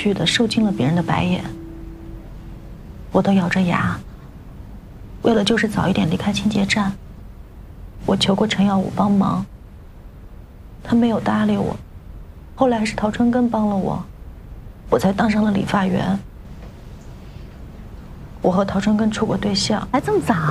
续的受尽了别人的白眼，我都咬着牙，为了就是早一点离开清洁站，我求过陈耀武帮忙，他没有搭理我，后来是陶春根帮了我，我才当上了理发员。我和陶春根处过对象， 还这么早？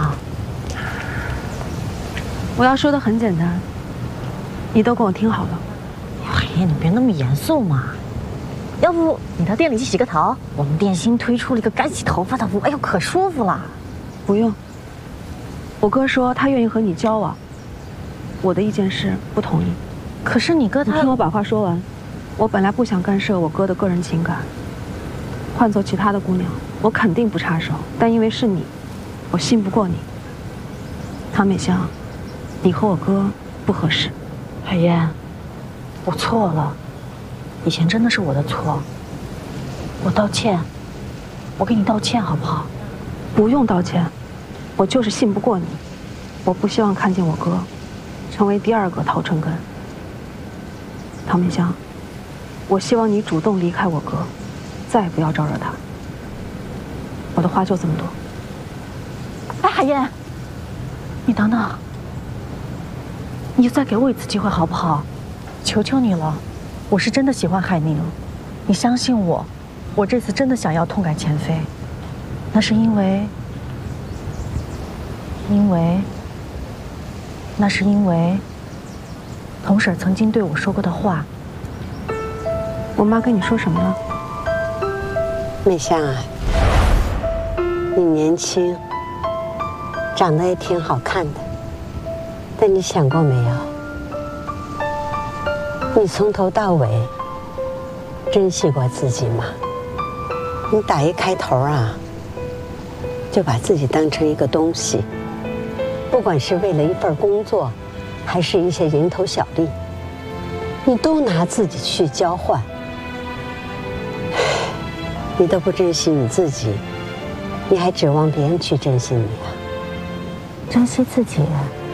我要说的很简单，你都给我听好了。 哎呀，你别那么严肃嘛。要不你到店里去洗个头？我们店新推出了一个干洗头发的服务，哎呦，可舒服了。 不用。我哥说他愿意和你交往，我的意见是不同意。 可是你哥他…… 你听我把话说完。我本来不想干涉我哥的个人情感，换做其他的姑娘，我肯定不插手。但因为是你，我信不过你。唐美香，你和我哥不合适。 海燕，我错了，以前真的是我的错，我道歉，我给你道歉好不好？ 不用道歉，我就是信不过你，我不希望看见我哥成为第二个陶春根。唐美香，我希望你主动离开我哥，再也不要招惹他。我的话就这么多。 哎，海燕，你等等，你再给我一次机会好不好？求求你了，我是真的喜欢海宁，你相信我，我这次真的想要痛改前非。那是因为童婶曾经对我说过的话。 我妈跟你说什么了？ 美香啊，你年轻，长得也挺好看的，但你想过没有？你从头到尾珍惜过自己吗？你打一开头啊，就把自己当成一个东西，不管是为了一份工作，还是一些蝇头小利，你都拿自己去交换。你都不珍惜你自己，你还指望别人去珍惜你啊？ 珍惜自己。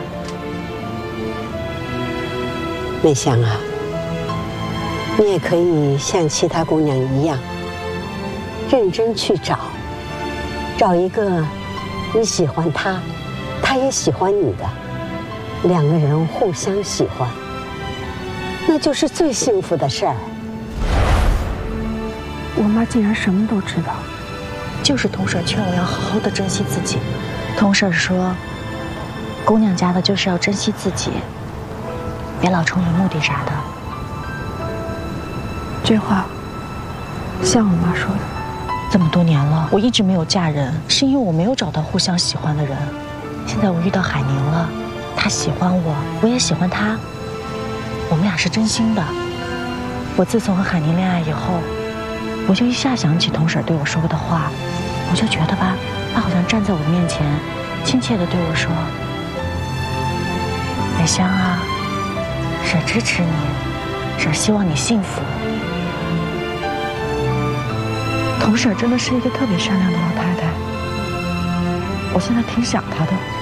美香啊，你也可以像其他姑娘一样，认真去找一个你喜欢他，他也喜欢你的，两个人互相喜欢，那就是最幸福的事儿。 我妈竟然什么都知道。 就是童婶劝我要好好的珍惜自己。童婶说，姑娘家的就是要珍惜自己，别老冲着目的啥的。 这话像我妈说的。 这么多年了，我一直没有嫁人，是因为我没有找到互相喜欢的人。现在我遇到海宁了，他喜欢我，我也喜欢他，我们俩是真心的。我自从和海宁恋爱以后，我就一下想起童婶对我说过的话，我就觉得吧，她好像站在我面前，亲切地对我说：“美香啊，婶支持你，婶希望你幸福。”童婶真的是一个特别善良的老太太，我现在挺想她的。